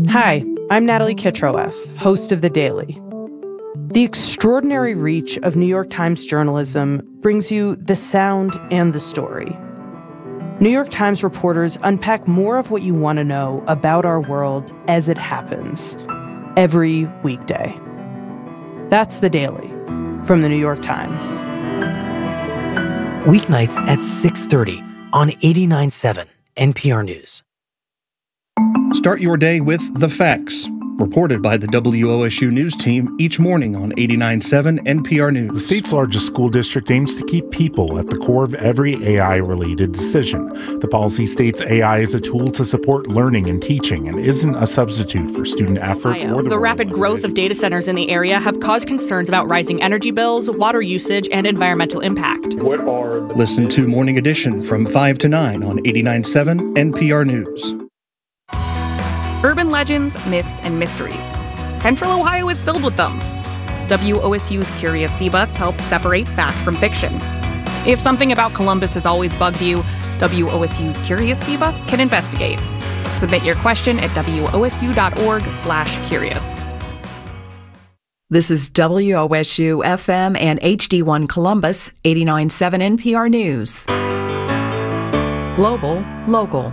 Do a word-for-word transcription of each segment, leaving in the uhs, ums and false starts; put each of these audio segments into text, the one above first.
Hi, I'm Natalie Kitroeff, host of The Daily. The extraordinary reach of New York Times journalism brings you the sound and the story. New York Times reporters unpack more of what you want to know about our world as it happens, every weekday. That's The Daily from The New York Times. Weeknights at six thirty on eighty-nine point seven N P R News. Start your day with The Facts, reported by the W O S U News team each morning on eighty-nine point seven N P R News. The state's largest school district aims to keep people at the core of every A I-related decision. The policy states A I is a tool to support learning and teaching and isn't a substitute for student effort or the The rapid growth of data centers in the area have caused concerns about rising energy bills, water usage, and environmental impact. What are the- Listen to Morning Edition from five to nine on eighty-nine point seven N P R News. Urban legends, myths, and mysteries. Central Ohio is filled with them. W O S U's Curious C-Bus helps separate fact from fiction. If something about Columbus has always bugged you, W O S U's Curious C-Bus can investigate. Submit your question at W O S U dot org slash curious. This is W O S U F M and H D one Columbus, eighty-nine point seven N P R News. Global, local.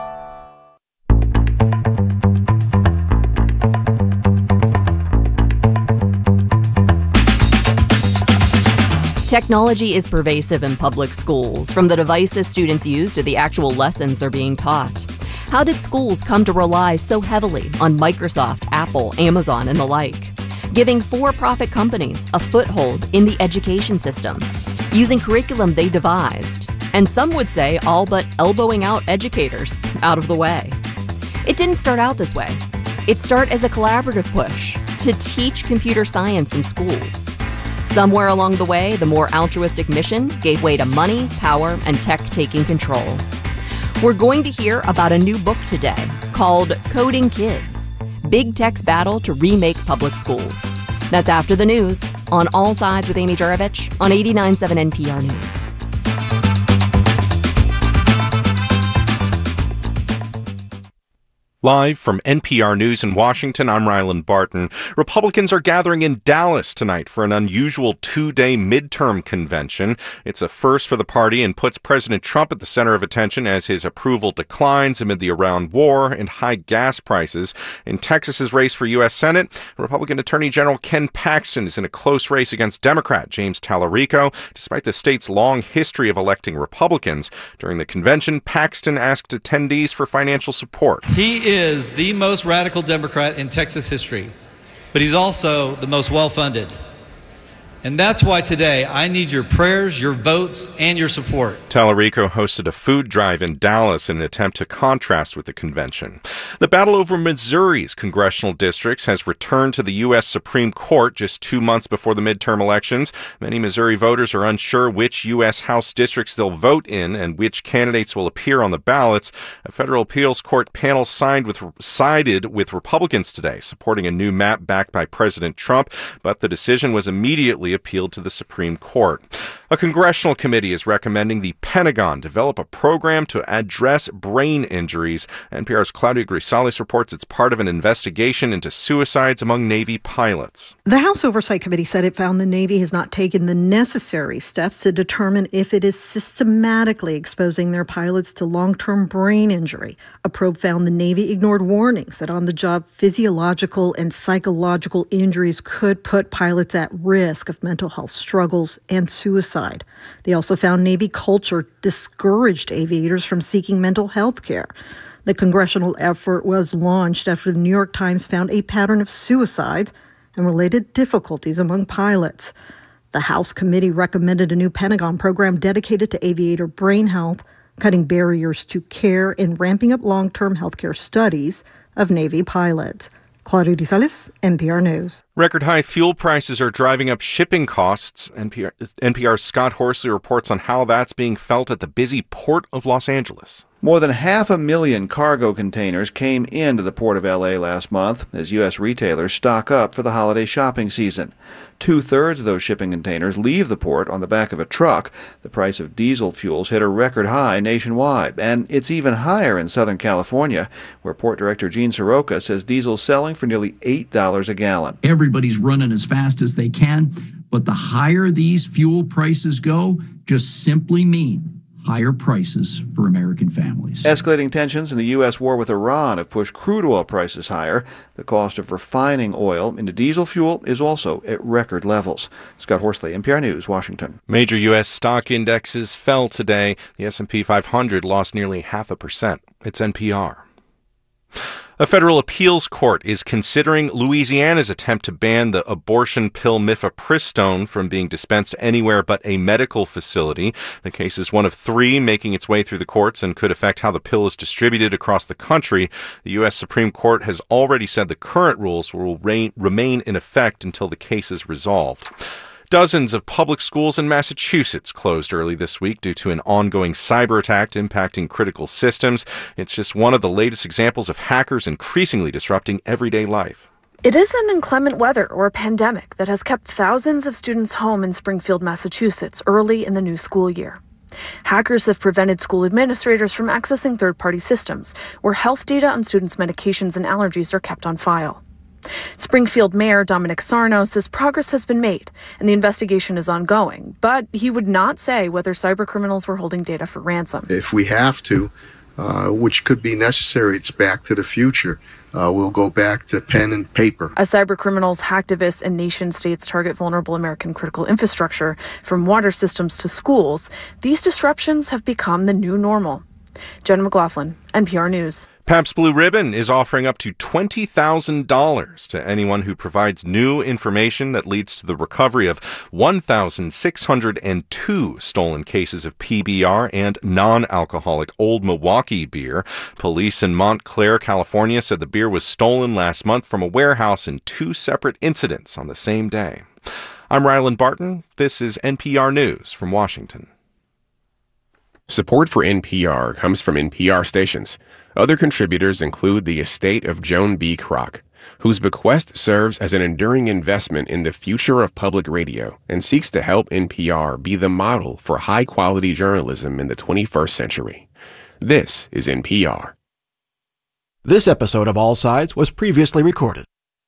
Technology is pervasive in public schools, from the devices students use to the actual lessons they're being taught. How did schools come to rely so heavily on Microsoft, Apple, Amazon, and the like, giving for-profit companies a foothold in the education system, using curriculum they devised, and some would say all but elbowing out educators out of the way? It didn't start out this way. It started as a collaborative push to teach computer science in schools. Somewhere along the way, the more altruistic mission gave way to money, power, and tech taking control. We're going to hear about a new book today called Coding Kids: Big Tech's Battle to Remake Public Schools. That's after the news on All Sides with Amy Juravich on eighty-nine point seven N P R News. Live from N P R News in Washington, I'm Ryland Barton. Republicans are gathering in Dallas tonight for an unusual two-day midterm convention. It's a first for the party and puts President Trump at the center of attention as his approval declines amid the Iran war and high gas prices. In Texas's race for U S Senate, Republican Attorney General Ken Paxton is in a close race against Democrat James Talarico, despite the state's long history of electing Republicans. During the convention, Paxton asked attendees for financial support. He is the most radical Democrat in Texas history, but he's also the most well-funded. And that's why today I need your prayers, your votes, and your support. Talarico hosted a food drive in Dallas in an attempt to contrast with the convention. The battle over Missouri's congressional districts has returned to the U S Supreme Court just two months before the midterm elections. Many Missouri voters are unsure which U S House districts they'll vote in and which candidates will appear on the ballots. A federal appeals court panel signed with, sided with Republicans today, supporting a new map backed by President Trump, but the decision was immediately appealed to the Supreme Court. A congressional committee is recommending the Pentagon develop a program to address brain injuries. N P R's Claudia Grisales reports it's part of an investigation into suicides among Navy pilots. The House Oversight Committee said it found the Navy has not taken the necessary steps to determine if it is systematically exposing their pilots to long-term brain injury. A probe found the Navy ignored warnings that on-the-job physiological and psychological injuries could put pilots at risk of mental health struggles and suicide. They also found Navy culture discouraged aviators from seeking mental health care. The congressional effort was launched after the New York Times found a pattern of suicides and related difficulties among pilots. The House committee recommended a new Pentagon program dedicated to aviator brain health, cutting barriers to care and ramping up long-term healthcare studies of Navy pilots. Claudia Grisales, N P R News. Record high fuel prices are driving up shipping costs. N P R, N P R's Scott Horsley reports on how that's being felt at the busy port of Los Angeles. More than half a million cargo containers came into the Port of L A last month as U S retailers stock up for the holiday shopping season. Two-thirds of those shipping containers leave the port on the back of a truck. The price of diesel fuels hit a record high nationwide, and it's even higher in Southern California, where Port Director Gene Soroka says diesel's selling for nearly eight dollars a gallon. Everybody's running as fast as they can, but the higher these fuel prices go, just simply mean higher prices for American families. Escalating tensions in the U S war with Iran have pushed crude oil prices higher. The cost of refining oil into diesel fuel is also at record levels. Scott Horsley, N P R News, Washington. Major U S stock indexes fell today. The S and P five hundred lost nearly half a percent. It's N P R. A federal appeals court is considering Louisiana's attempt to ban the abortion pill mifepristone from being dispensed anywhere but a medical facility. The case is one of three making its way through the courts and could affect how the pill is distributed across the country. The U S Supreme Court has already said the current rules will reign, remain in effect until the case is resolved. Dozens of public schools in Massachusetts closed early this week due to an ongoing cyber attack impacting critical systems. It's just one of the latest examples of hackers increasingly disrupting everyday life. It isn't inclement weather or a pandemic that has kept thousands of students home in Springfield, Massachusetts, early in the new school year. Hackers have prevented school administrators from accessing third-party systems, where health data on students' medications and allergies are kept on file. Springfield Mayor Dominic Sarno says progress has been made and the investigation is ongoing, but he would not say whether cybercriminals were holding data for ransom. If we have to, uh, which could be necessary, it's back to the future. Uh, we'll go back to pen and paper. As cybercriminals, hacktivists, and nation-states target vulnerable American critical infrastructure, from water systems to schools, these disruptions have become the new normal. Jen McLaughlin, N P R News. Pabst Blue Ribbon is offering up to twenty thousand dollars to anyone who provides new information that leads to the recovery of one thousand six hundred two stolen cases of P B R and non-alcoholic Old Milwaukee beer. Police in Montclair, California said the beer was stolen last month from a warehouse in two separate incidents on the same day. I'm Ryland Barton. This is N P R News from Washington. Support for N P R comes from N P R stations. Other contributors include the estate of Joan B. Kroc, whose bequest serves as an enduring investment in the future of public radio and seeks to help N P R be the model for high-quality journalism in the twenty-first century. This is N P R. This episode of All Sides was previously recorded.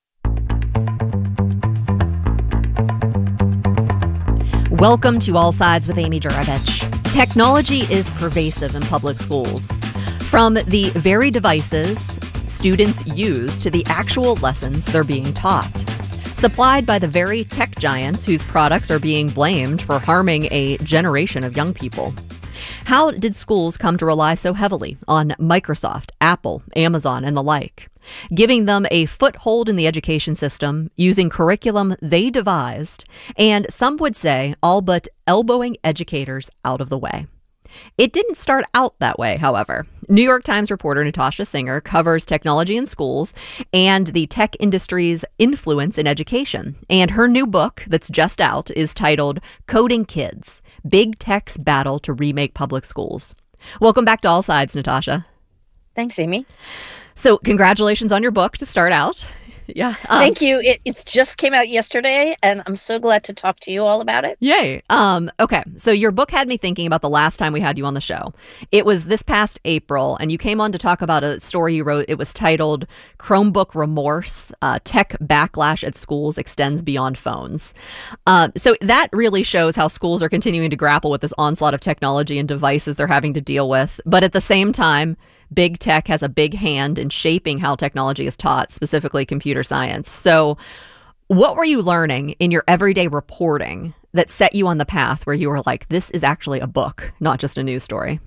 Welcome to All Sides with Amy Juravich. Technology is pervasive in public schools. From the very devices students use to the actual lessons they're being taught. Supplied by the very tech giants whose products are being blamed for harming a generation of young people. How did schools come to rely so heavily on Microsoft, Apple, Amazon, and the like, giving them a foothold in the education system, using curriculum they devised, and some would say all but elbowing educators out of the way? It didn't start out that way, however. New York Times reporter Natasha Singer covers technology in schools and the tech industry's influence in education. And her new book that's just out is titled Coding Kids: Big Tech's Battle to Remake Public Schools. Welcome back to All Sides, Natasha. Thanks, Amy. So congratulations on your book to start out. Yeah. Um, Thank you. It it's just came out yesterday, and I'm so glad to talk to you all about it. Yay. Um, okay. So your book had me thinking about the last time we had you on the show. It was this past April, and you came on to talk about a story you wrote. It was titled Chromebook Remorse, uh, Tech Backlash at Schools Extends Beyond Phones. Uh, so that really shows how schools are continuing to grapple with this onslaught of technology and devices they're having to deal with. But at the same time, big tech has a big hand in shaping how technology is taught, specifically computer science. So what were you learning in your everyday reporting that set you on the path where you were like, this is actually a book, not just a news story?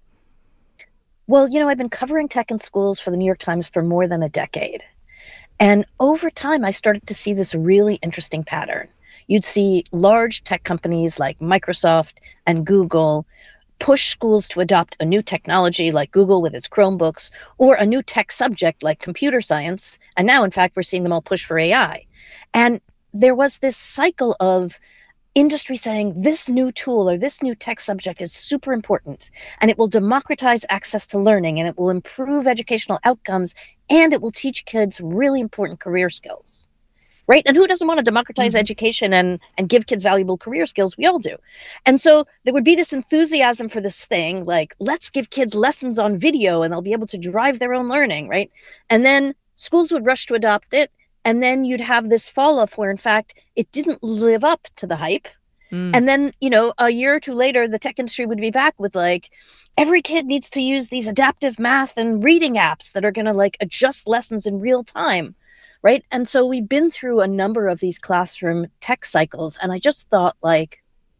Well, you know, I've been covering tech in schools for the New York Times for more than a decade. And over time, I started to see this really interesting pattern. You'd see large tech companies like Microsoft and Google push schools to adopt a new technology like Google with its Chromebooks, or a new tech subject like computer science. And now, in fact, we're seeing them all push for A I. And there was this cycle of industry saying this new tool or this new tech subject is super important, and it will democratize access to learning, and it will improve educational outcomes, and it will teach kids really important career skills. Right? And who doesn't want to democratize mm-hmm. education and, and give kids valuable career skills? We all do. And so there would be this enthusiasm for this thing, like, let's give kids lessons on video and they'll be able to drive their own learning, right? And then schools would rush to adopt it. And then you'd have this fall off where, in fact, it didn't live up to the hype. Mm. And then, you know, a year or two later, the tech industry would be back with like, every kid needs to use these adaptive math and reading apps that are going to like adjust lessons in real time. Right. And so we've been through a number of these classroom tech cycles. And I just thought, like,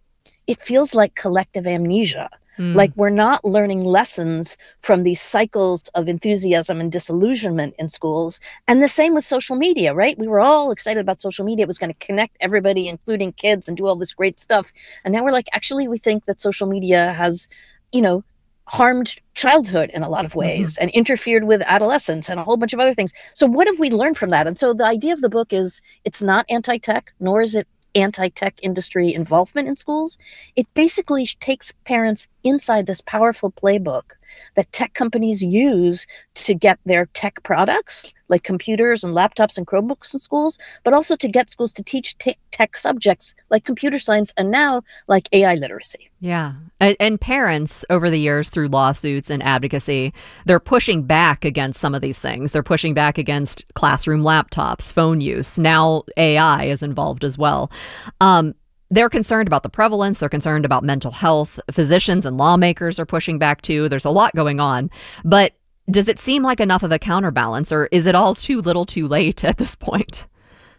it feels like collective amnesia. Mm. Like we're not learning lessons from these cycles of enthusiasm and disillusionment in schools. And the same with social media, right? We were all excited about social media. It was going to connect everybody, including kids, and do all this great stuff. And now we're like, actually, we think that social media has, you know, harmed childhood in a lot of ways mm-hmm. and interfered with adolescence and a whole bunch of other things. So what have we learned from that? And so the idea of the book is it's not anti-tech, nor is it anti-tech industry involvement in schools. It basically takes parents inside this powerful playbook that tech companies use to get their tech products, like computers and laptops and Chromebooks in schools, but also to get schools to teach te- tech subjects like computer science and now like A I literacy. Yeah. And, and parents over the years through lawsuits and advocacy, they're pushing back against some of these things. They're pushing back against classroom laptops, phone use. Now A I is involved as well. Um, They're concerned about the prevalence. They're concerned about mental health. Physicians and lawmakers are pushing back too. There's a lot going on. But does it seem like enough of a counterbalance, or is it all too little too late at this point?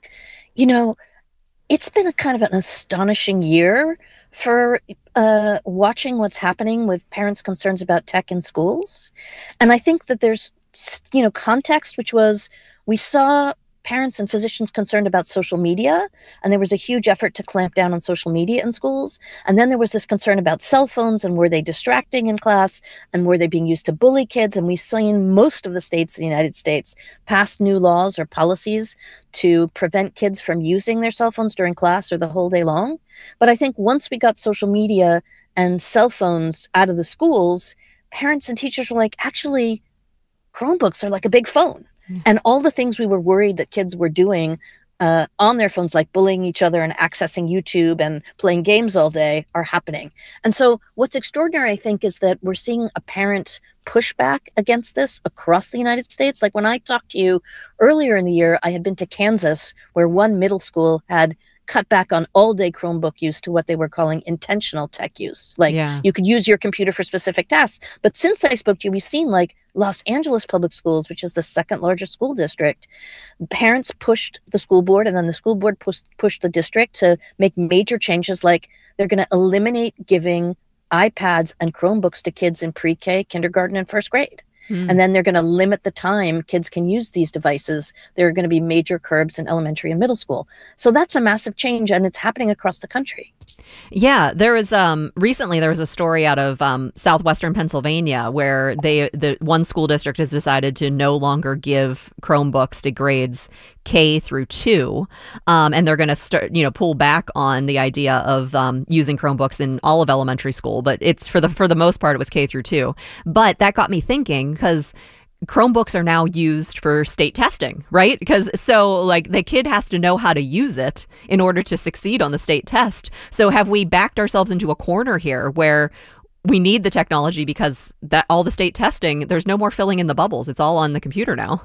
You know, it's been a kind of an astonishing year for uh, watching what's happening with parents' concerns about tech in schools. And I think that there's, you know, context, which was we saw parents and physicians concerned about social media, and there was a huge effort to clamp down on social media in schools. And then there was this concern about cell phones and were they distracting in class and were they being used to bully kids? And we've seen most of the states in the United States pass new laws or policies to prevent kids from using their cell phones during class or the whole day long. But I think once we got social media and cell phones out of the schools, parents and teachers were like, actually, Chromebooks are like a big phone. And all the things we were worried that kids were doing uh, on their phones, like bullying each other and accessing YouTube and playing games all day, are happening. And so what's extraordinary, I think, is that we're seeing apparent pushback against this across the United States. Like when I talked to you earlier in the year, I had been to Kansas, where one middle school had cut back on all-day Chromebook use to what they were calling intentional tech use. Like yeah. you could use your computer for specific tasks. But since I spoke to you, we've seen like Los Angeles Public Schools, which is the second largest school district, parents pushed the school board, and then the school board pushed, pushed the district to make major changes, like they're going to eliminate giving iPads and Chromebooks to kids in pre-K, kindergarten, and first grade. Mm. And then they're going to limit the time kids can use these devices. There are going to be major curbs in elementary and middle school. So that's a massive change, and it's happening across the country. Yeah, there was um recently there was a story out of um, southwestern Pennsylvania where they the one school district has decided to no longer give Chromebooks to grades K through two, um, and they're going to start you know pull back on the idea of um, using Chromebooks in all of elementary school. But it's for the for the most part it was K through two. But that got me thinking, because Chromebooks are now used for state testing, right? Because so like the kid has to know how to use it in order to succeed on the state test. So have we backed ourselves into a corner here where we need the technology because that all the state testing, there's no more filling in the bubbles. It's all on the computer now.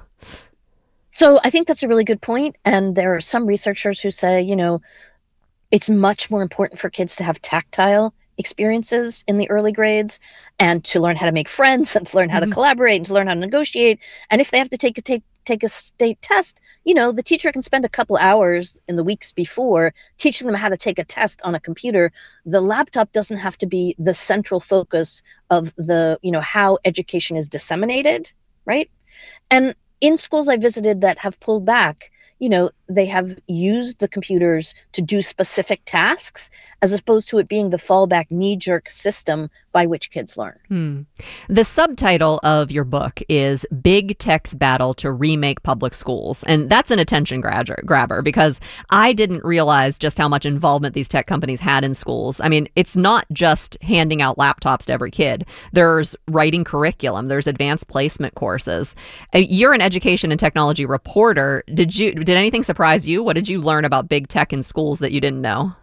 So I think that's a really good point. And there are some researchers who say, you know, it's much more important for kids to have tactile experiences in the early grades and to learn how to make friends and to learn how mm-hmm. to collaborate and to learn how to negotiate. And if they have to take a take take a state test, you know, the teacher can spend a couple hours in the weeks before teaching them how to take a test on a computer. The laptop doesn't have to be the central focus of the, you know, how education is disseminated, right? And in schools I visited that have pulled back, you know, they have used the computers to do specific tasks as opposed to it being the fallback knee-jerk system by which kids learn. Hmm. The subtitle of your book is Big Tech's Battle to Remake Public Schools. And that's an attention grabber because I didn't realize just how much involvement these tech companies had in schools. I mean, it's not just handing out laptops to every kid. There's writing curriculum. There's advanced placement courses. You're an education and technology reporter. Did you did anything surprise you? What did you learn about big tech in schools that you didn't know?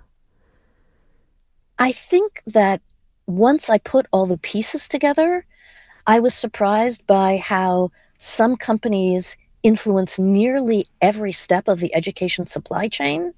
I think that once I put all the pieces together, I was surprised by how some companies influence nearly every step of the education supply chain.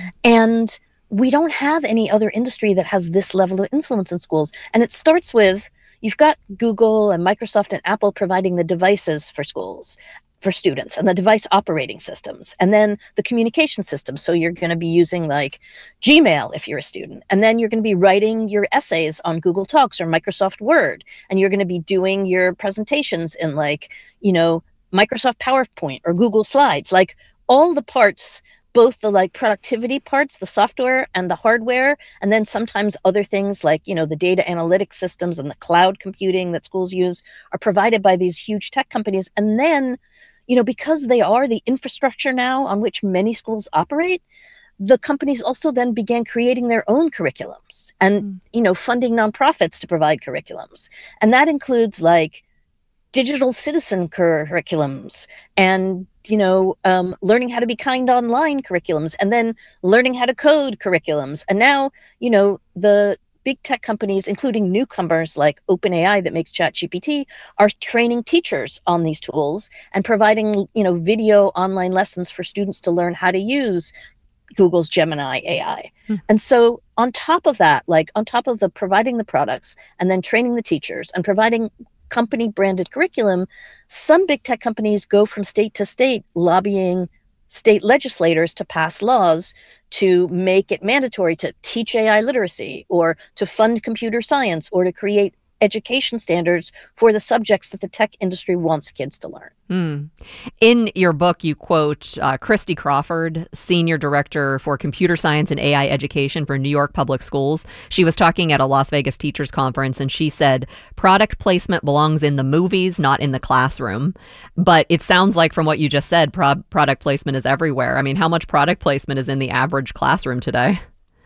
And we don't have any other industry that has this level of influence in schools. And it starts with, you've got Google and Microsoft and Apple providing the devices for schools, for students, and the device operating systems, and then the communication systems. So you're going to be using like Gmail if you're a student, and then you're going to be writing your essays on Google Talks or Microsoft Word, and you're going to be doing your presentations in like, you know, Microsoft PowerPoint or Google Slides, like all the parts, both the like productivity parts, the software and the hardware, and then sometimes other things like, you know, the data analytics systems and the cloud computing that schools use are provided by these huge tech companies. And then, you know, because they are the infrastructure now on which many schools operate, the companies also then began creating their own curriculums and, mm. you know, funding nonprofits to provide curriculums. And that includes like digital citizen curriculums and, you know, um, learning how to be kind online curriculums, and then learning how to code curriculums. And now, you know, the big tech companies, including newcomers like OpenAI that makes ChatGPT, are training teachers on these tools and providing, you know, video online lessons for students to learn how to use Google's Gemini A I. Hmm. And so on top of that, like on top of the providing the products and then training the teachers and providing company branded curriculum, some big tech companies go from state to state lobbying state legislators to pass laws to make it mandatory to teach A I literacy or to fund computer science or to create education standards for the subjects that the tech industry wants kids to learn. Mm. In your book, you quote uh, Christy Crawford, Senior Director for Computer Science and A I Education for New York Public Schools. She was talking at a Las Vegas teachers conference, and she said, product placement belongs in the movies, not in the classroom. But it sounds like from what you just said, pro- product placement is everywhere. I mean, how much product placement is in the average classroom today?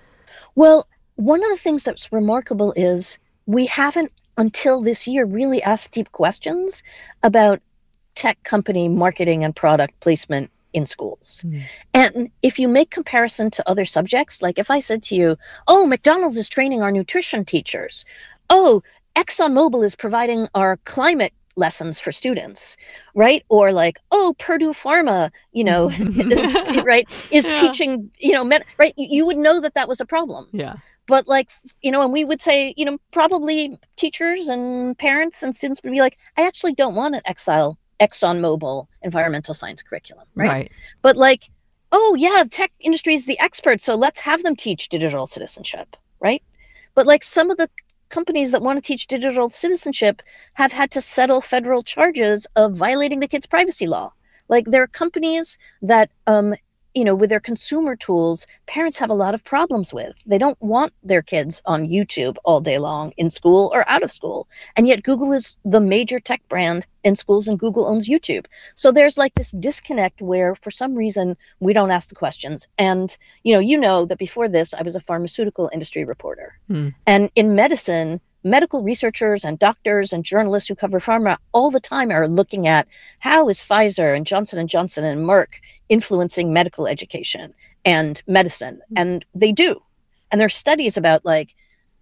Well, one of the things that's remarkable is we haven't until this year really asked deep questions about tech company marketing and product placement in schools. Mm. And if you make comparison to other subjects, like if I said to you, oh, McDonald's is training our nutrition teachers. Oh, ExxonMobil is providing our climate lessons for students, right? Or like, oh, Purdue Pharma, you know, is, right, is yeah. teaching, you know, med- right? You would know that that was a problem. Yeah. But like, you know, and we would say, you know, probably teachers and parents and students would be like, I actually don't want an Exile, ExxonMobil environmental science curriculum, right? Right. But like, oh yeah, the tech industry is the expert, so let's have them teach digital citizenship, right? But like some of the companies that want to teach digital citizenship have had to settle federal charges of violating the kids' privacy law. Like there are companies that, um, you know, with their consumer tools, parents have a lot of problems with. They don't want their kids on YouTube all day long in school or out of school. And yet Google is the major tech brand in schools and Google owns YouTube. So there's like this disconnect where for some reason we don't ask the questions. And, you know, you know that before this, I was a pharmaceutical industry reporter. Hmm. And in medicine, medical researchers and doctors and journalists who cover pharma all the time are looking at how is Pfizer and Johnson and Johnson and Merck influencing medical education and medicine. And they do. And there are studies about like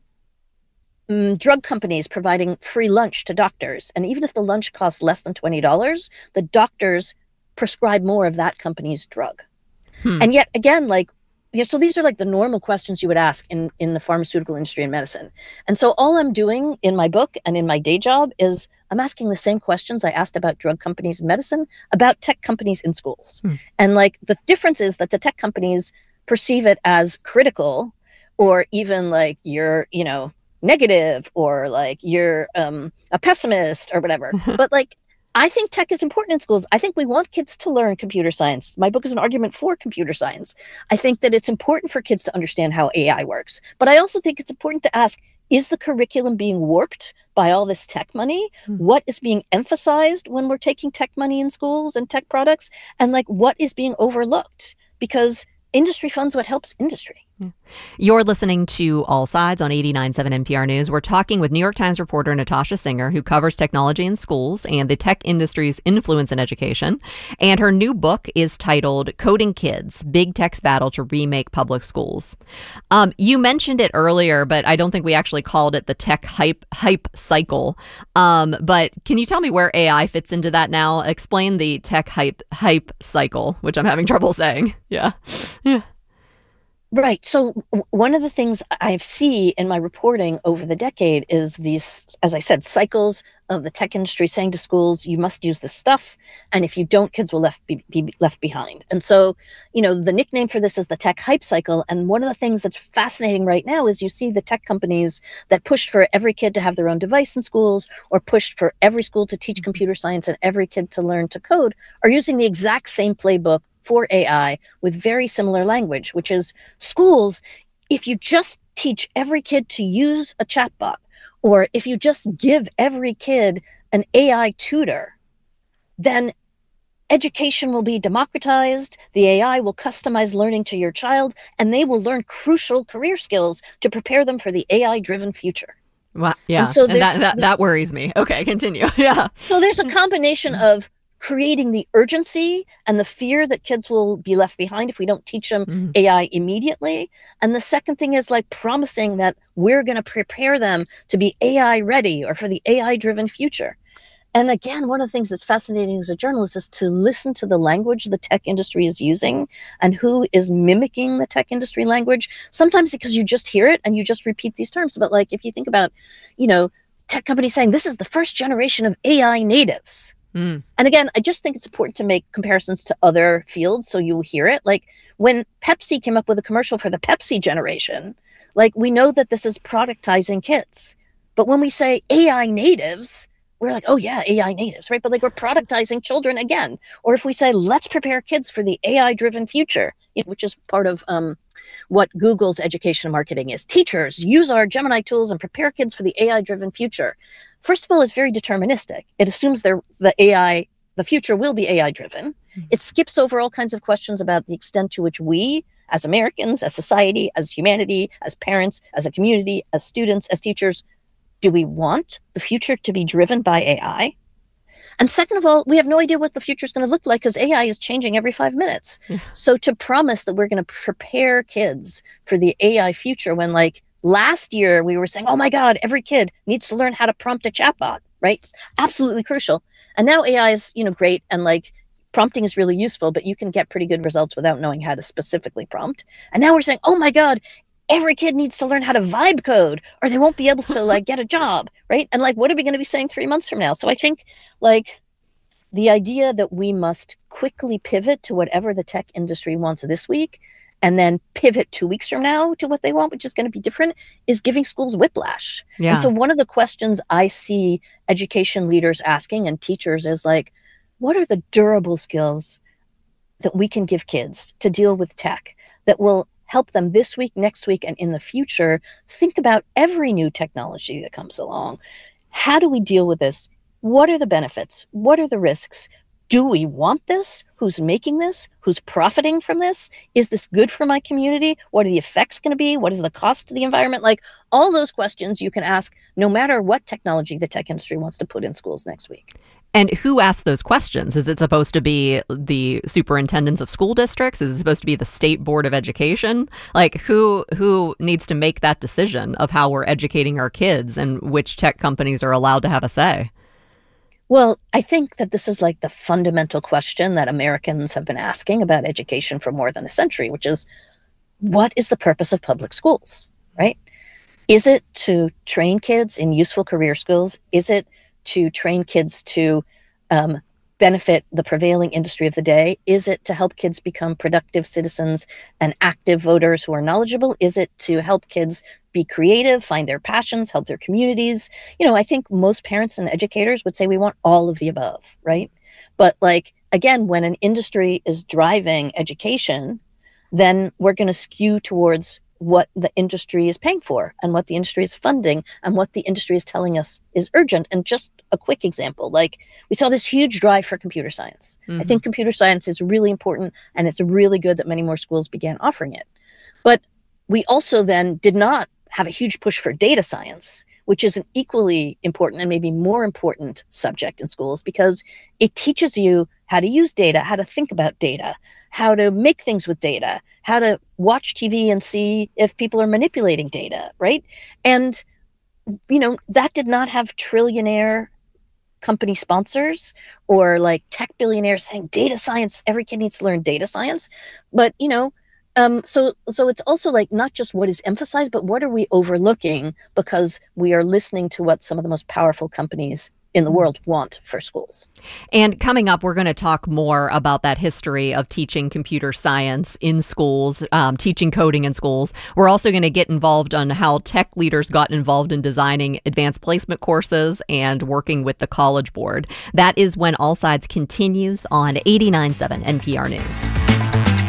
mm, drug companies providing free lunch to doctors. And even if the lunch costs less than twenty dollars, the doctors prescribe more of that company's drug. Hmm. And yet again, like, yeah, so these are like the normal questions you would ask in, in the pharmaceutical industry and medicine. And so all I'm doing in my book and in my day job is I'm asking the same questions I asked about drug companies in medicine, about tech companies in schools. Hmm. And like the difference is that the tech companies perceive it as critical or even like you're, you know, negative or like you're um, a pessimist or whatever. But like I think tech is important in schools. I think we want kids to learn computer science. My book is an argument for computer science. I think that it's important for kids to understand how A I works. But I also think it's important to ask, is the curriculum being warped by all this tech money? Mm. What is being emphasized when we're taking tech money in schools and tech products? And like, what is being overlooked? Because industry funds what helps industry. You're listening to All Sides on eighty-nine point seven N P R News. We're talking with New York Times reporter Natasha Singer, who covers technology in schools and the tech industry's influence in education. And her new book is titled Coding Kids, Big Tech's Battle to Remake Public Schools. Um, you mentioned it earlier, but I don't think we actually called it the tech hype hype cycle. Um, but can you tell me where A I fits into that now? Explain the tech hype hype cycle, which I'm having trouble saying. Yeah. Yeah. Right. So w- one of the things I see in my reporting over the decade is these, as I said, cycles of the tech industry saying to schools, you must use this stuff. And if you don't, kids will left be, be left behind. And so, you know, the nickname for this is the tech hype cycle. And one of the things that's fascinating right now is you see the tech companies that pushed for every kid to have their own device in schools, or pushed for every school to teach computer science and every kid to learn to code, are using the exact same playbook for A I with very similar language, which is schools, if you just teach every kid to use a chatbot, or if you just give every kid an A I tutor, then education will be democratized, the A I will customize learning to your child, and they will learn crucial career skills to prepare them for the A I-driven future. Wow. Yeah, and so and that, that, that worries me. Okay, continue. Yeah. So there's a combination of creating the urgency and the fear that kids will be left behind if we don't teach them mm. A I immediately. And the second thing is like promising that we're going to prepare them to be A I ready or for the A I-driven future. And again, one of the things that's fascinating as a journalist is to listen to the language the tech industry is using and who is mimicking the tech industry language. Sometimes because you just hear it and you just repeat these terms. But like if you think about, you know, tech companies saying this is the first generation of A I natives. Mm. And again, I just think it's important to make comparisons to other fields so you'll hear it. Like when Pepsi came up with a commercial for the Pepsi generation, like we know that this is productizing kids. But when we say A I natives, we're like, oh yeah, A I natives, right? But like we're productizing children again. Or if we say, let's prepare kids for the A I-driven future, which is part of um, what Google's education and marketing is. Teachers, use our Gemini tools and prepare kids for the A I-driven future. First of all, it's very deterministic. It assumes the A I, the future will be A I-driven. Mm-hmm. It skips over all kinds of questions about the extent to which we, as Americans, as society, as humanity, as parents, as a community, as students, as teachers, do we want the future to be driven by A I? And second of all, we have no idea what the future is going to look like because A I is changing every five minutes. Yeah. So to promise that we're going to prepare kids for the A I future when like last year we were saying, oh my God, every kid needs to learn how to prompt a chatbot, right? It's absolutely crucial. And now A I is, you know, great. And like prompting is really useful, but you can get pretty good results without knowing how to specifically prompt. And now we're saying, oh my God, every kid needs to learn how to vibe code or they won't be able to like get a job, right? And like, what are we going to be saying three months from now? So I think like the idea that we must quickly pivot to whatever the tech industry wants this week and then pivot two weeks from now to what they want, which is going to be different, is giving schools whiplash. Yeah. And so one of the questions I see education leaders asking and teachers is like, what are the durable skills that we can give kids to deal with tech that will help them this week, next week, and in the future think about every new technology that comes along? How do we deal with this? What are the benefits? What are the risks? Do we want this? Who's making this? Who's profiting from this? Is this good for my community? What are the effects going to be? What is the cost to the environment? Like all those questions you can ask no matter what technology the tech industry wants to put in schools next week. And who asks those questions? Is it supposed to be the superintendents of school districts? Is it supposed to be the state board of education? Like who who needs to make that decision of how we're educating our kids and which tech companies are allowed to have a say? Well, I think that this is like the fundamental question that Americans have been asking about education for more than a century, which is, what is the purpose of public schools, right? Is it to train kids in useful career skills? Is it to train kids to um, benefit the prevailing industry of the day? Is it to help kids become productive citizens and active voters who are knowledgeable? Is it to help kids be creative, find their passions, help their communities? You know, I think most parents and educators would say we want all of the above, right? But like, again, when an industry is driving education, then we're going to skew towards what the industry is paying for and what the industry is funding and what the industry is telling us is urgent. And just a quick example, like we saw this huge drive for computer science. Mm-hmm. I think computer science is really important, and it's really good that many more schools began offering it. But we also then did not have a huge push for data science, which is an equally important and maybe more important subject in schools, because it teaches you how to use data, how to think about data, how to make things with data, how to watch T V and see if people are manipulating data, right? And, you know, that did not have trillionaire company sponsors or like tech billionaires saying data science, every kid needs to learn data science. But, you know, Um, so, so it's also like not just what is emphasized, but what are we overlooking because we are listening to what some of the most powerful companies in the world want for schools. And coming up, we're going to talk more about that history of teaching computer science in schools, um, teaching coding in schools. We're also going to get involved on how tech leaders got involved in designing advanced placement courses and working with the College Board. That is when All Sides continues on eighty-nine point seven N P R News.